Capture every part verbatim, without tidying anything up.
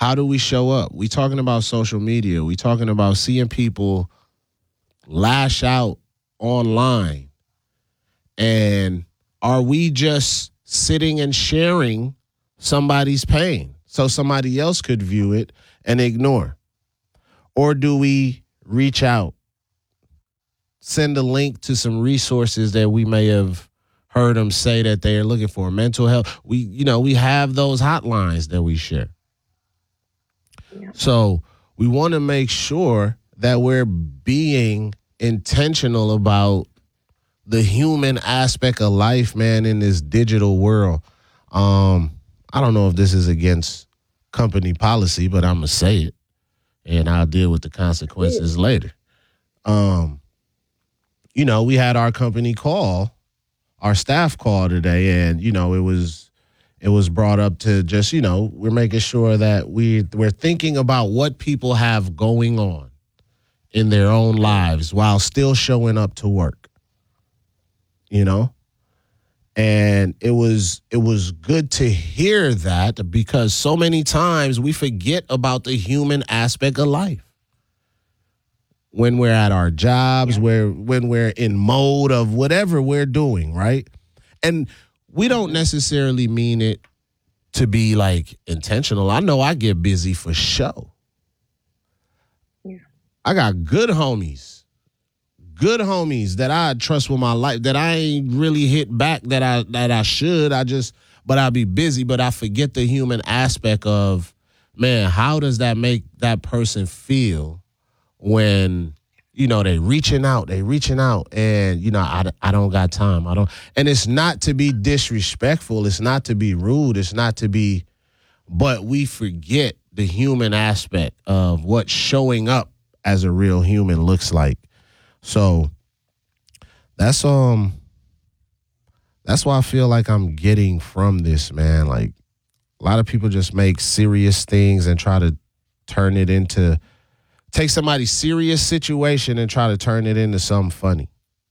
How do we show up? We talking about social media. We talking about seeing people lash out online. And are we just sitting and sharing somebody's pain so somebody else could view it and ignore? Or do we reach out, send a link to some resources that we may have heard them say that they are looking for? Mental health. We, you know, we have those hotlines that we share. Yeah. So we want to make sure that we're being intentional about the human aspect of life, man, in this digital world. Um, I don't know if this is against company policy, but I'm going to say it, and I'll deal with the consequences later. Um, you know, we had our company call, our staff call today, and, you know, it was it was brought up to just, you know, we're making sure that we, we're thinking about what people have going on in their own lives while still showing up to work. You know, and it was it was good to hear that, because so many times we forget about the human aspect of life when we're at our jobs, yeah. where when we're in mode of whatever we're doing, right? And we don't necessarily mean it to be like intentional. I know I get busy for show. Yeah. I got good homies. Good homies that I trust with my life, that I ain't really hit back that I that I should. I just, but I'll be busy, but I forget the human aspect of, man, how does that make that person feel when, you know, they reaching out, they reaching out, and, you know, I, I don't got time. I don't, and it's not to be disrespectful. It's not to be rude. It's not to be, but we forget the human aspect of what showing up as a real human looks like. So that's um that's why I feel like I'm getting from this, man. Like, a lot of people just make serious things and try to turn it into, take somebody's serious situation and try to turn it into something funny.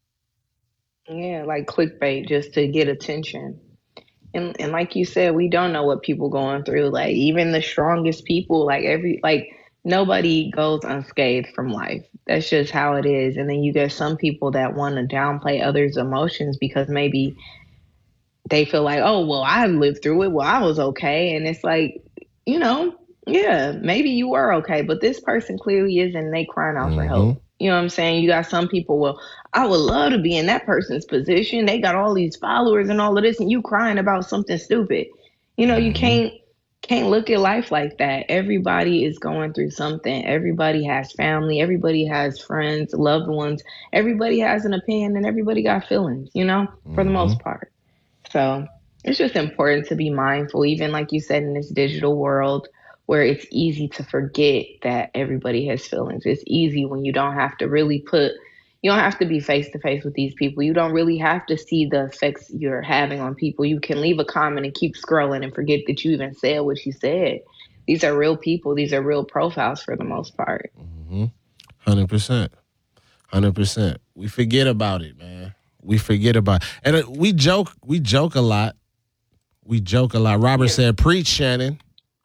Yeah, like clickbait just to get attention. And and like you said, we don't know what people going through. Like, even the strongest people, like every like nobody goes unscathed from life. That's just how it is. And then you get some people that want to downplay others' emotions because maybe they feel like, oh, well, I lived through it. Well, I was okay. And it's like, you know, yeah, maybe you were okay, but this person clearly isn't. And they crying out mm-hmm. for help. You know what I'm saying? You got some people, well, I would love to be in that person's position. They got all these followers and all of this, and you crying about something stupid. You know, mm-hmm. you can't can't look at life like that. Everybody is going through something. Everybody has family. Everybody has friends, loved ones. Everybody has an opinion, and everybody got feelings, you know, mm-hmm. for the most part. So it's just important to be mindful, even like you said, in this digital world where it's easy to forget that everybody has feelings. It's easy when you don't have to really put, you don't have to be face to face with these people. You don't really have to see the effects you're having on people. You can leave a comment and keep scrolling and forget that you even said what you said. These are real people. These are real profiles for the most part. Mm-hmm. one hundred percent. one hundred percent. We forget about it, man. We forget about it. And uh, we joke, we joke a lot. We joke a lot. Robert yeah. said, preach, Shannon.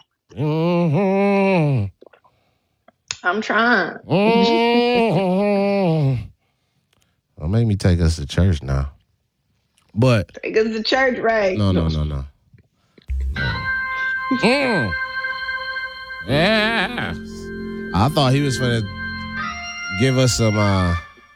Mm-hmm. I'm trying. Mm-hmm. Well, make me take us to church now. But take us to church, right? No, no, no, no. no. mm. Yeah. I thought he was going to give us some, uh,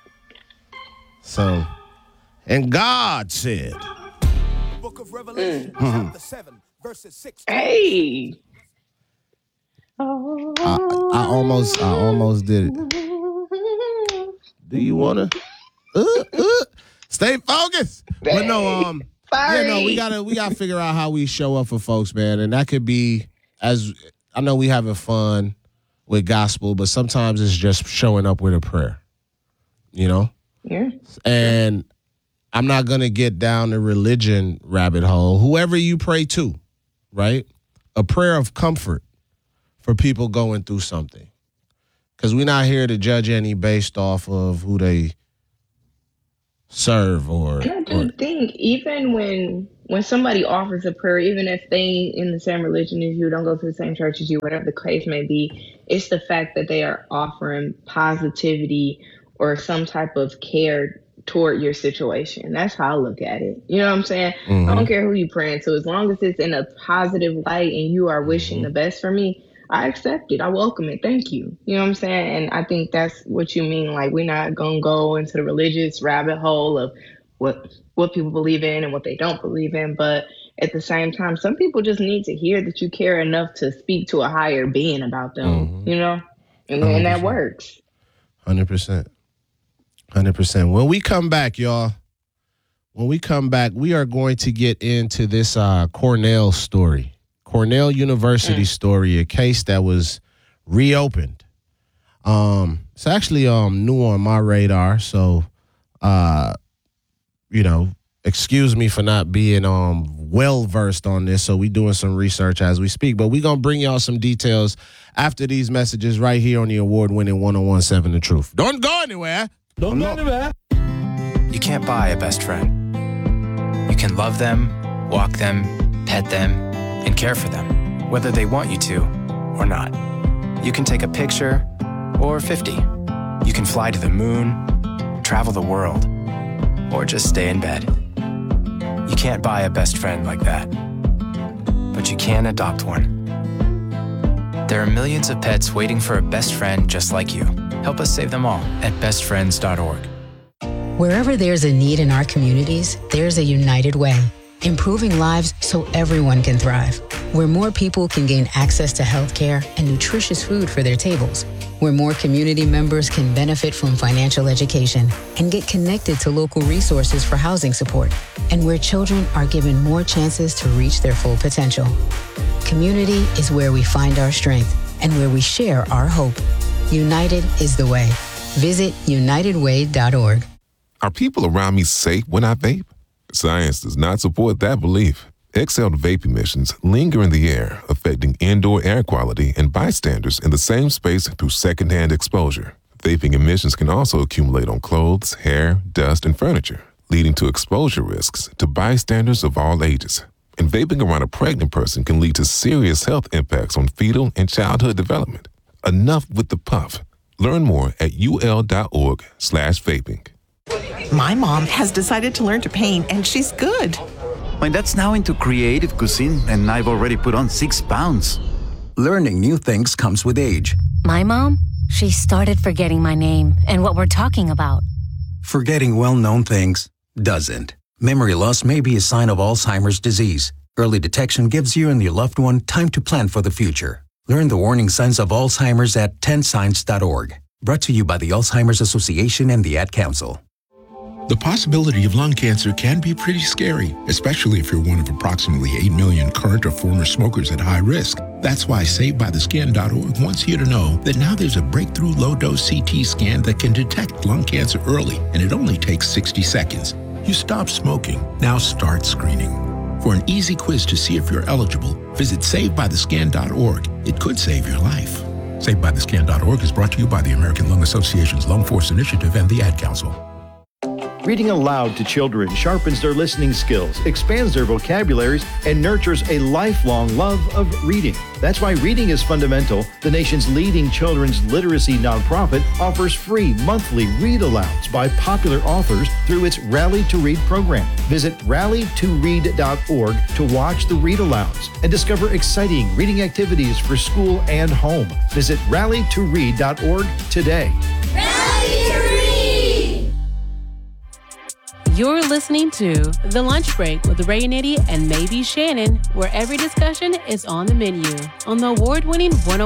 some, and God said. Book of Revelation, mm. chapter seven, verses six. Hey. I, I almost, I almost did it. Do you wanna uh, uh, stay focused? Dang. But no, um, Sorry. yeah, no, we gotta, we gotta figure out how we show up for folks, man, and that could be as I know we having fun with gospel, but sometimes it's just showing up with a prayer, you know. Yeah. And I'm not gonna get down the religion rabbit hole. Whoever you pray to, right? A prayer of comfort for people going through something. Because we're not here to judge any based off of who they serve or... And I do or, think even when when somebody offers a prayer, even if they ain't in the same religion as you, don't go to the same church as you, whatever the case may be, it's the fact that they are offering positivity or some type of care toward your situation. That's how I look at it. You know what I'm saying? Mm-hmm. I don't care who you praying to. As long as it's in a positive light and you are wishing mm-hmm. the best for me, I accept it. I welcome it. Thank you. You know what I'm saying? And I think that's what you mean. Like, we're not going to go into the religious rabbit hole of what what people believe in and what they don't believe in. But at the same time, some people just need to hear that you care enough to speak to a higher being about them, mm-hmm. you know? And, and that works. one hundred percent. one hundred percent. When we come back, y'all, when we come back, we are going to get into this uh, Cornell story. Cornell University mm. story, a case that was reopened. Um, it's actually um, new on my radar, so, uh, you know, excuse me for not being um, well-versed on this, so we doing some research as we speak. But we're going to bring y'all some details after these messages right here on the award-winning one oh one point seven The Truth. Don't go anywhere. Don't go anywhere. You can't buy a best friend. You can love them, walk them, pet them, and care for them, whether they want you to or not. You can take a picture or fifty. You can fly to the moon, travel the world, or just stay in bed. You can't buy a best friend like that, but you can adopt one. There are millions of pets waiting for a best friend just like you. Help us save them all at best friends dot org. Wherever there's a need in our communities, there's a United Way, improving lives so everyone can thrive. Where more people can gain access to healthcare and nutritious food for their tables. Where more community members can benefit from financial education and get connected to local resources for housing support. And where children are given more chances to reach their full potential. Community is where we find our strength and where we share our hope. United is the way. Visit united way dot org. Are people around me safe when I vape? Science does not support that belief. Exhaled vape emissions linger in the air, affecting indoor air quality and bystanders in the same space through secondhand exposure. Vaping emissions can also accumulate on clothes, hair, dust, and furniture, leading to exposure risks to bystanders of all ages. And vaping around a pregnant person can lead to serious health impacts on fetal and childhood development. Enough with the puff. Learn more at ul.org slash vaping. My mom has decided to learn to paint, and she's good. My dad's now into creative cuisine, and I've already put on six pounds. Learning new things comes with age. My mom, she started forgetting my name and what we're talking about. Forgetting well-known things doesn't. Memory loss may be a sign of Alzheimer's disease. Early detection gives you and your loved one time to plan for the future. Learn the warning signs of Alzheimer's at ten signs dot org. Brought to you by the Alzheimer's Association and the Ad Council. The possibility of lung cancer can be pretty scary, especially if you're one of approximately eight million current or former smokers at high risk. That's why saved by the skin dot org wants you to know that now there's a breakthrough low-dose C T scan that can detect lung cancer early, and it only takes sixty seconds. You stop smoking, now start screening. For an easy quiz to see if you're eligible, visit saved by the skin dot org. It could save your life. saved by the skin dot org is brought to you by the American Lung Association's Lung Force Initiative and the Ad Council. Reading aloud to children sharpens their listening skills, expands their vocabularies, and nurtures a lifelong love of reading. That's why Reading is Fundamental, the nation's leading children's literacy nonprofit, offers free monthly read-alouds by popular authors through its Rally to Read program. Visit rally to read dot org to watch the read-alouds and discover exciting reading activities for school and home. Visit rally to read dot org today. Rally to Read! You're listening to The Lunch Break with Ray Nitty and Maybe Shannon, where every discussion is on the menu on the award-winning one oh